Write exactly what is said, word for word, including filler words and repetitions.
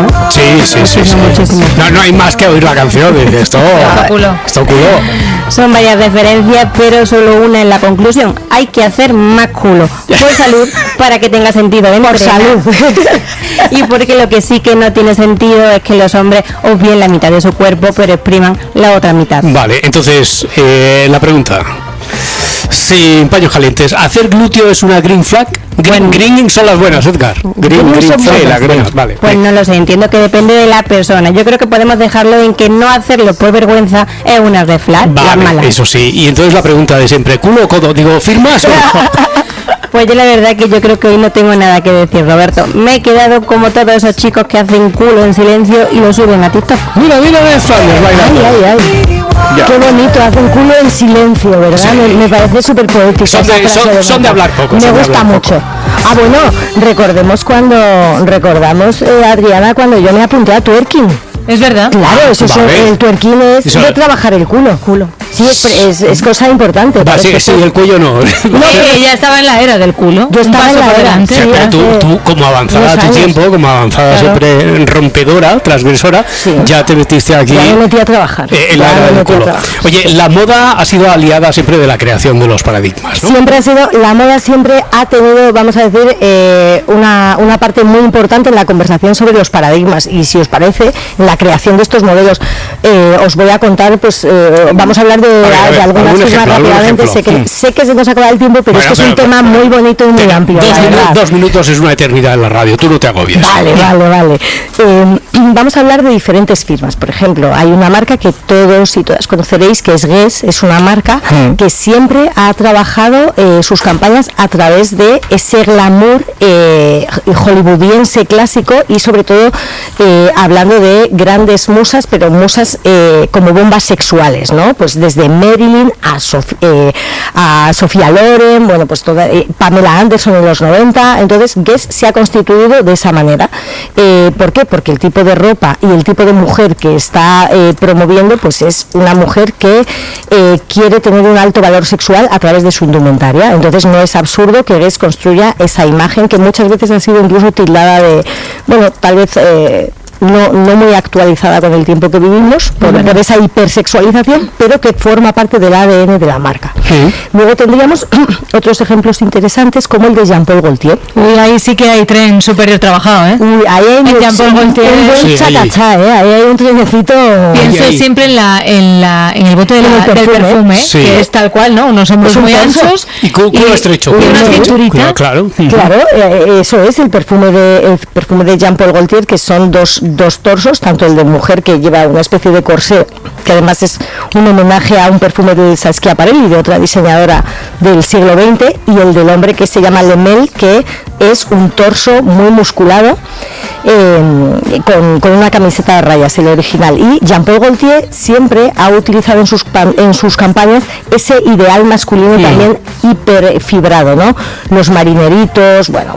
¿no? Sí, sí, sí, sí. No, no hay más que oír la canción. Dice, esto, esto culo. Son varias referencias, pero solo una en la conclusión. Hay que hacer más culo. Por salud, para que tenga sentido. ¿eh? Por salud. Y porque lo que sí que no tiene sentido es que los hombres obvien la mitad de su cuerpo, pero expriman la otra mitad. Vale, entonces, eh, la pregunta. Sin paños calientes, ¿hacer glúteo es una green flag? Green, bueno, green son las buenas, Edgar. Green, green, green sí, las buenas, vale. Pues no lo sé, entiendo que depende de la persona. Yo creo que podemos dejarlo en que no hacerlo por vergüenza es una red flag, vale, la mala. Eso sí, y entonces la pregunta de siempre, ¿culo o codo? Digo, ¿firmas o no? Pues yo la verdad que yo creo que hoy no tengo nada que decir, Roberto. Me he quedado como todos esos chicos que hacen culo en silencio y lo suben a TikTok. Mira, mira de Flanders bailando. Ay, ay, ay. Ya. Qué bonito, hacen culo en silencio, ¿verdad? Sí. Me, me parece súper poético. Son de, son, de, son de hablar poco. Me gusta mucho. Poco. Ah, bueno, recordemos cuando, recordamos, eh, Adriana, cuando yo me apunté a twerking. Es verdad. Claro, eso vale. es, el twerking es eso de trabajar el culo. culo. Sí, es, es, es cosa importante. Va, sí, sí, el cuello no. No, que ella estaba en la era del culo. Yo estaba en la era. Sí, sí, pero tú, tú, como avanzada a tu tiempo, como avanzada claro. siempre rompedora, transgresora, sí. ya te metiste aquí. Ya me metí a trabajar. Eh, en la era del culo. Oye, la moda ha sido aliada siempre de la creación de los paradigmas, ¿no? Siempre ha sido, la moda siempre ha tenido, vamos a decir, eh, una, una parte muy importante en la conversación sobre los paradigmas. Y si os parece, en la creación de estos modelos, eh, os voy a contar, pues, eh, vamos a hablar de, ver, de, ver, de algunas firmas ejemplo, rápidamente. Sé que, mm. sé que se nos acaba el tiempo, pero bueno, es que pero, es un tema muy bonito y muy amplio. Dos, minu dos minutos es una eternidad en la radio, tú no te agobies. Vale, vale, vale. Eh, vamos a hablar de diferentes firmas. Por ejemplo, hay una marca que todos y todas conoceréis, que es Guess. Es una marca mm. que siempre ha trabajado eh, sus campañas a través de ese glamour eh, hollywoodiense clásico y sobre todo eh, hablando de grandes musas, pero musas eh, como bombas sexuales, ¿no? Pues desde Marilyn a, Sof eh, a Sofía Loren, bueno, pues toda, eh, Pamela Anderson en los noventa. Entonces Guess se ha constituido de esa manera. Eh, ¿Por qué? Porque el tipo de ropa y el tipo de mujer que está eh, promoviendo, pues es una mujer que eh, quiere tener un alto valor sexual a través de su indumentaria. Entonces no es absurdo que Guess construya esa imagen que muchas veces ha sido incluso tildada de, bueno, tal vez eh, No, no muy actualizada con el tiempo que vivimos, por, bueno. por esa hipersexualización, pero que forma parte del A D N de la marca. Sí. Luego tendríamos otros ejemplos interesantes, como el de Jean-Paul Gaultier. Uy, ahí sí que hay tren superior trabajado, ¿eh? Uy, ahí hay un, Jean-Paul Gaultier, un buen sí, chacachá, ¿eh? Ahí hay un trenecito. Pienso siempre en, la, en, la, en el bote de la, el perfume, del perfume, sí. que es tal cual, ¿no? Unos hombros muy anchos y culo estrecho. Y una cinturita. Claro, claro, eh, eso es el perfume de, el perfume de Jean-Paul Gaultier, que son dos dos torsos, tanto el de mujer, que lleva una especie de corsé, que además es un homenaje a un perfume de Saskia Parelli, de otra diseñadora del siglo veinte, y el del hombre, que se llama Lemel, que es un torso muy musculado, eh, con, con una camiseta de rayas, el original. Y Jean-Paul Gaultier siempre ha utilizado en sus, en sus campañas ese ideal masculino sí. también hiperfibrado, ¿no? Los marineritos, bueno,